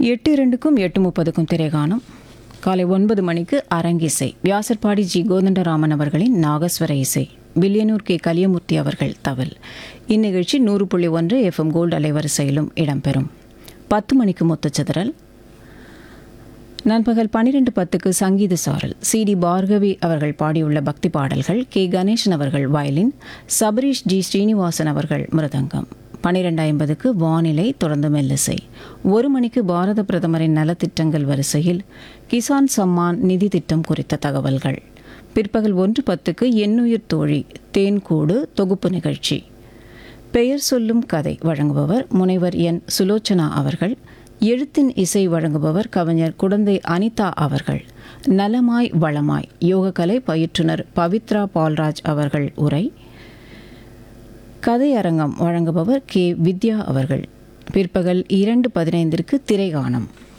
8:02க்கும் 8:30க்கும் திரைகாணும். காலை 9 மணிக்கு அரங்கிசை. வியாசர்பாடி ஜி கோதண்டராமன் அவர்களின் நாகஸ்வர இசை. வில்லியனூர் கே கலியமூர்த்தி அவர்கள் தவில். இந்நிகழ்ச்சி 100.1 எஃப்எம் கோல்டு அலைவரிசையிலும் இடம்பெறும். 10 மணிக்கு முத்துச்சிதறல். நண்பகல் 12:10க்கு சங்கீத சாரல். சி.டி. பார்கவி அவர்கள் பாடியுள்ள பக்தி பாடல்கள். கே கணேசன் அவர்கள் வயலின், சபரீஷ் ஜி ஸ்ரீனிவாசன் அவர்கள் மிருதங்கம். 12:50க்கு வானிலை, தொடர்ந்து மெல்லிசை. 1 மணிக்கு பாரத பிரதமரின் நலத்திட்டங்கள் வரிசையில் கிசான் சம்மான் நிதி திட்டம் குறித்த தகவல்கள். பிற்பகல் 1:10க்கு எண்ணுயிர் தோழி தேன்கூடு தொகுப்பு நிகழ்ச்சி. பெயர் சொல்லும் கதை வழங்குபவர் முனைவர் என் சுலோச்சனா அவர்கள். எழுத்தின் இசை வழங்குபவர் கவிஞர் குடந்தை அனிதா அவர்கள். நலமாய் வளமாய் யோகக்கலை பயிற்றுனர் பவித்ரா பால்ராஜ் அவர்கள் உரை. கதையரங்கம் வழங்குபவர் கே வித்யா அவர்கள். பிற்பகல் 2:15ற்கு திரைகாணம்.